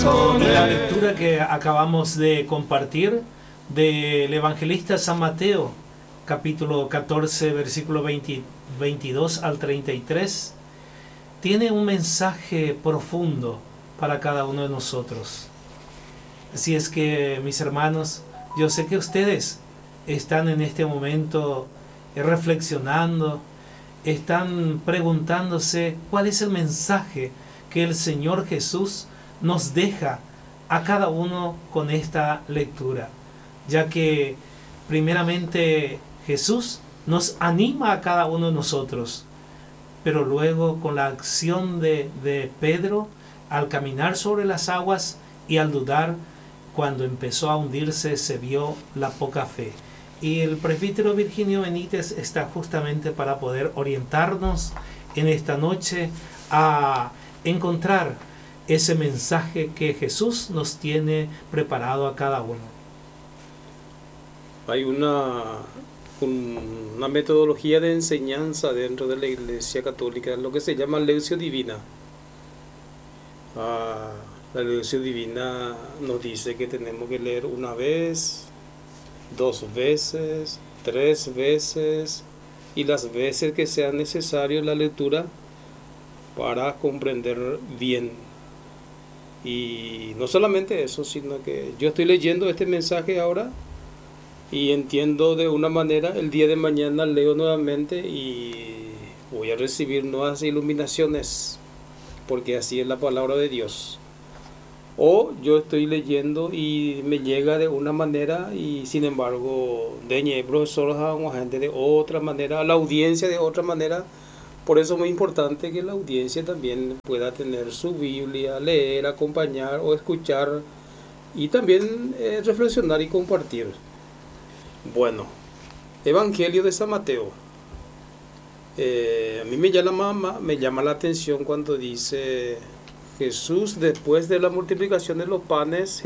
La lectura que acabamos de compartir del evangelista San Mateo, capítulo 14, versículo 22 al 33, tiene un mensaje profundo para cada uno de nosotros. Así es que, mis hermanos, yo sé que ustedes están en este momento reflexionando, están preguntándose cuál es el mensaje que el Señor Jesús nos deja a cada uno con esta lectura, ya que primeramente Jesús nos anima a cada uno de nosotros, pero luego con la acción de Pedro al caminar sobre las aguas y al dudar, cuando empezó a hundirse, se vio la poca fe. Y el presbítero Virginio Benítez está justamente para poder orientarnos en esta noche a encontrar ese mensaje que Jesús nos tiene preparado a cada uno. Hay una metodología de enseñanza dentro de la Iglesia Católica, lo que se llama Lectio Divina. La Lectio Divina nos dice que tenemos que leer una vez, 2 veces, 3 veces y las veces que sea necesario la lectura para comprender bien. Y no solamente eso, sino que yo estoy leyendo este mensaje ahora y entiendo de una manera, el día de mañana leo nuevamente y voy a recibir nuevas iluminaciones, porque así es la palabra de Dios. O yo estoy leyendo y me llega de una manera y sin embargo deñe profesor a gente de otra manera, a la audiencia de otra manera. Por eso es muy importante que la audiencia también pueda tener su Biblia, leer, acompañar o escuchar y también reflexionar y compartir. Bueno, Evangelio de San Mateo. A mí me llama la atención cuando dice Jesús, después de la multiplicación de los panes,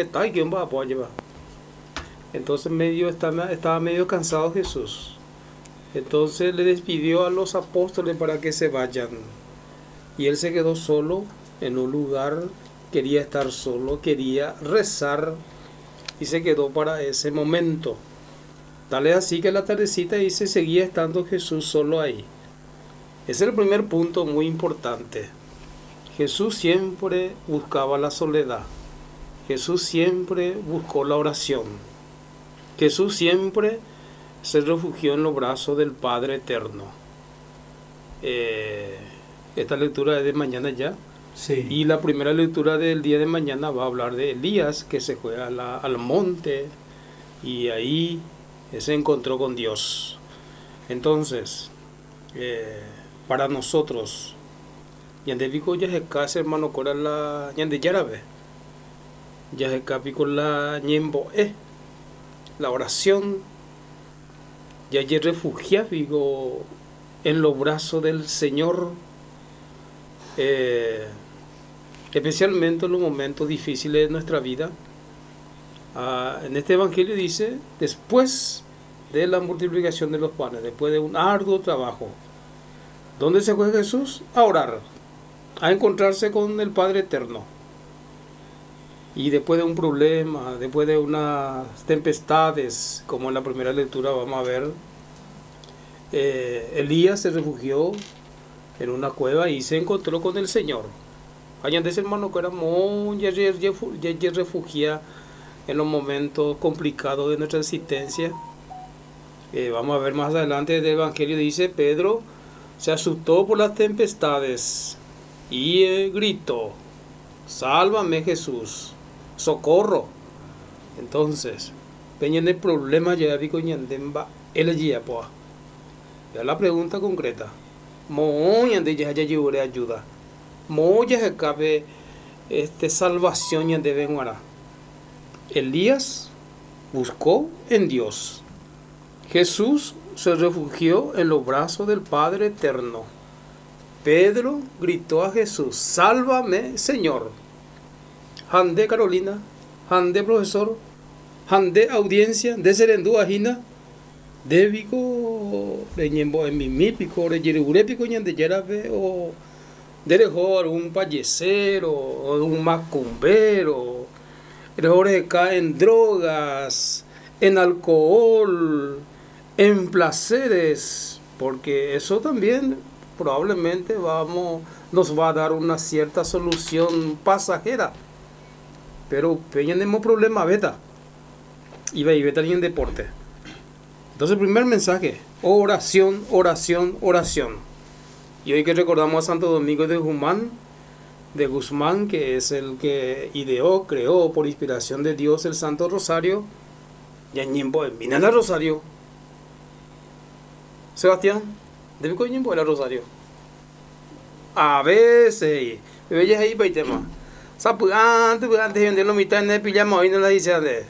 entonces estaba medio cansado Jesús. Entonces le despidió a los apóstoles para que se vayan. Y él se quedó solo en un lugar, quería estar solo, quería rezar y se quedó para ese momento. Tal es así que a la tardecita dice, seguía estando Jesús solo ahí. Ese es el primer punto muy importante. Jesús siempre buscaba la soledad. Jesús siempre buscó la oración. Jesús siempre se refugió en los brazos del Padre Eterno. Esta lectura es de mañana ya. Sí. Y la primera lectura del día de mañana va a hablar de Elías, que se fue al monte y ahí se encontró con Dios. Entonces, para nosotros, yande pico ya se casa hermano cora la yande yarabe, ya se capico la ñembo la oración, ya se refugia digo en los brazos del Señor, especialmente en los momentos difíciles de nuestra vida. En este evangelio dice, después de la multiplicación de los panes, después de un arduo trabajo, ¿dónde se fue Jesús? A orar, a encontrarse con el Padre Eterno. Y después de un problema, después de unas tempestades, como en la primera lectura vamos a ver, Elías se refugió en una cueva y se encontró con el Señor. Allá de ese hermano que era muy ya refugia en los momentos complicados de nuestra existencia. Vamos a ver más adelante del Evangelio, dice, Pedro se asustó por las tempestades y gritó, sálvame Jesús, socorro. Entonces, peñen el problema ya digo ñandemba el ya poa. Ya la pregunta concreta. Mo ñande ya lleve ayuda. Mo ya se cabe salvación ñande venguara. Elías buscó en Dios. Jesús se refugió en los brazos del Padre Eterno. Pedro gritó a Jesús, sálvame Señor. Hande Carolina, hande profesor, hande audiencia, de serendú ajina, debico de ñembo en mi pico de yerugure pico ñande yarabe o dejó algún payasero o un macumbero, dejó caer en drogas, en alcohol, en placeres, porque eso también probablemente nos va a dar una cierta solución pasajera, pero tenemos problema beta y beta en deporte. Entonces el primer mensaje, oración, oración, oración. Y hoy que recordamos a Santo Domingo de Guzmán, que es el que creó por inspiración de Dios el Santo Rosario, y viene el Rosario. Sebastián, ¿debe coño el Rosario? A veces, me veis ahí para el tema. Antes de venderlo mitad en el pijama, hoy no la dice antes.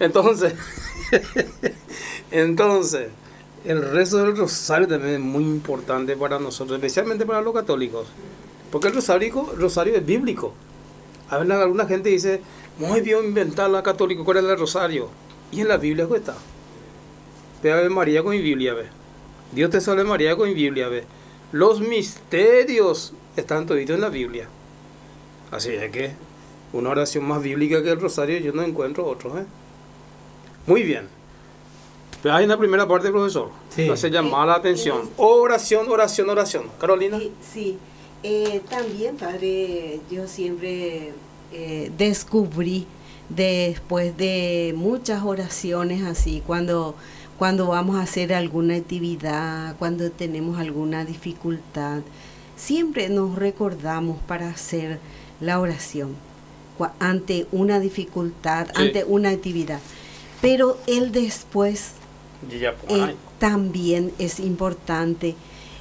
Entonces, el rezo del rosario también es muy importante para nosotros, especialmente para los católicos. Porque el rosario es bíblico. A ver, alguna gente dice, muy bien inventar la católica, ¿cuál es el rosario? Y en la Biblia está. Ve a ver María con mi Biblia, ve. Dios te salve María con mi Biblia, ve. Los misterios están toditos en la Biblia. Así es que una oración más bíblica que el rosario yo no encuentro otro, ¿eh? Muy bien. Pero hay en la primera parte, profesor. Sí. Hace llamar la atención. Oración, oración, oración. Carolina. Sí. También, padre, yo siempre descubrí después de muchas oraciones así, cuando vamos a hacer alguna actividad, cuando tenemos alguna dificultad, siempre nos recordamos para hacer la oración ante una dificultad, sí, ante una actividad. Pero el después también es importante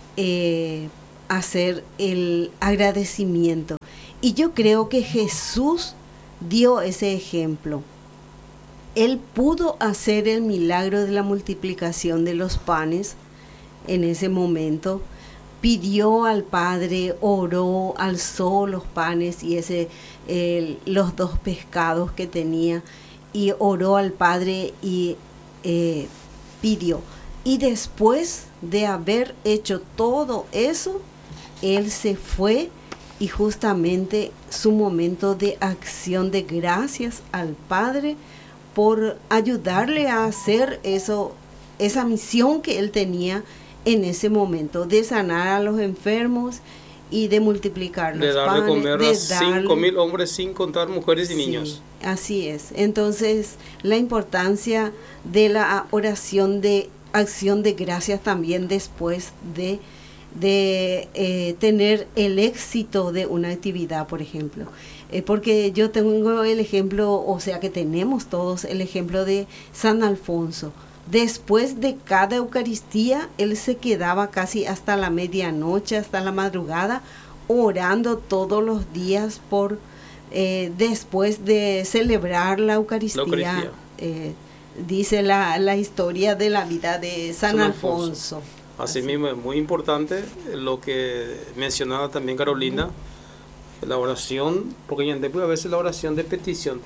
hacer el agradecimiento. Y yo creo que Jesús dio ese ejemplo. Él pudo hacer el milagro de la multiplicación de los panes en ese momento. Pidió al Padre, oró, alzó los panes y los 2 pescados que tenía, y oró al Padre y pidió. Y después de haber hecho todo eso, Él se fue, y justamente su momento de acción de gracias al Padre por ayudarle a hacer esa misión que Él tenía en ese momento, de sanar a los enfermos y de multiplicar los panes, de comer a 5.000 hombres sin contar mujeres y niños. Así es. Entonces, la importancia de la oración de acción de gracias también después de tener el éxito de una actividad, por ejemplo. Porque yo tengo el ejemplo, o sea que tenemos todos el ejemplo de San Alfonso. Después de cada Eucaristía, él se quedaba casi hasta la medianoche, hasta la madrugada, orando todos los días después de celebrar la Eucaristía. Dice la historia de la vida de San Alfonso. Asimismo, es muy importante lo que mencionaba también Carolina, la oración, porque ya a veces la oración de petición,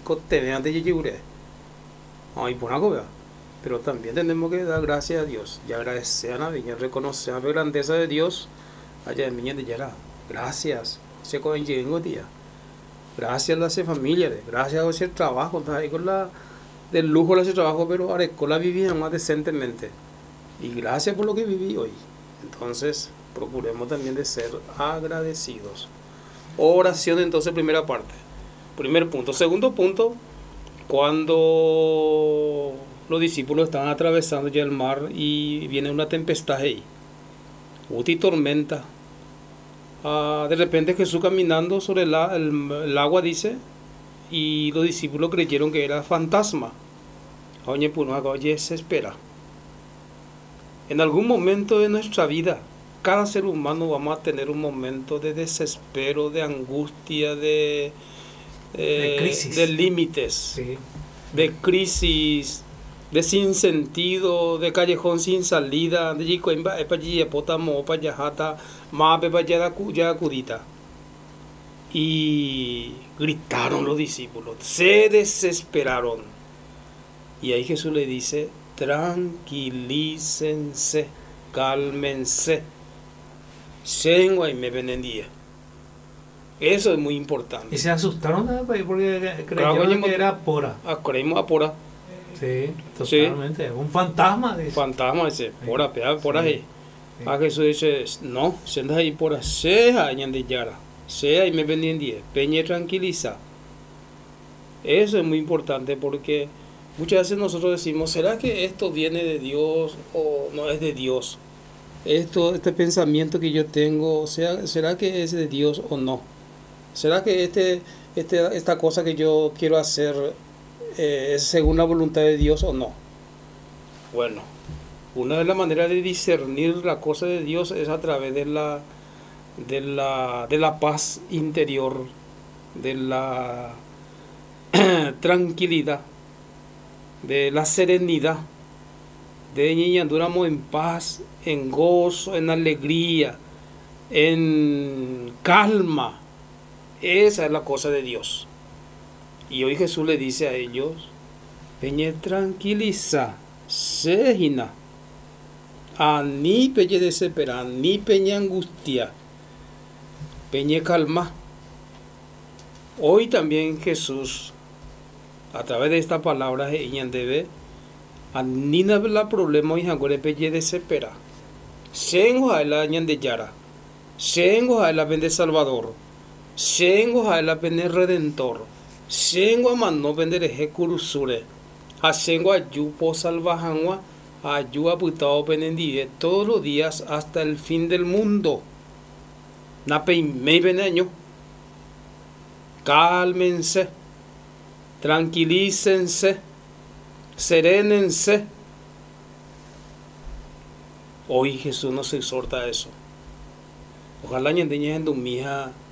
pero también tenemos que dar gracias a Dios y agradecer a la viña, reconocer la grandeza de Dios. Allá en viña de Yara, gracias, se cogen día. Gracias a las familias, gracias a ese trabajo, con del lujo de ese trabajo, pero ahora con la vivía más decentemente. Y gracias por lo que viví hoy. Entonces, procuremos también de ser agradecidos. Oración, entonces, primera parte. Primer punto. Segundo punto, cuando los discípulos estaban atravesando ya el mar y viene una tempestad ahí, y tormenta. De repente Jesús caminando sobre el agua, dice, y los discípulos creyeron que era fantasma. Oye, se espera. En algún momento de nuestra vida, cada ser humano vamos a tener un momento de desespero, de angustia, de crisis, de límites, sí, de crisis, de sinsentido, de callejón sin salida, de y gritaron los discípulos, se desesperaron. Y ahí Jesús le dice, tranquilícense, cálmense. Eso es muy importante. Y se asustaron porque Claro, creyeron que era pora. Creímos a pora. Sí, totalmente. Un fantasma. Dice. Fantasma dice, pora, pea, pora Sí. ahí. A Jesús dice, no, sientas ahí pora, sea añan de yara, sea y me vendí, peñe tranquiliza. Eso es muy importante porque muchas veces nosotros decimos, ¿será que esto viene de Dios o no es de Dios? Este pensamiento que yo tengo, ¿será que es de Dios o no? ¿Será que esta cosa que yo quiero hacer es según la voluntad de Dios o no? Bueno, una de las maneras de discernir la cosa de Dios es a través de la paz interior, de la tranquilidad, de la serenidad, de que andamos en paz, en gozo, en alegría, en calma. Esa es la cosa de Dios. Y hoy Jesús le dice a ellos, peñe tranquiliza, sejina, a ni peñe desespera, ni peñe angustia, peñe calma. Hoy también Jesús, a través de esta palabra, debe a nina la problema y agora peñe desespera. Sengo a la de yara, sengo a la vende salvador, sengo a la vende redentor, sengo a mano vende eje curusure, a sengo a yupo salvajangua, a yu aputado penendide todos los días hasta el fin del mundo. Nape me veneño. Cálmense, tranquilícense, serénense. Hoy Jesús nos exhorta a eso. Ojalá ñandeña en mija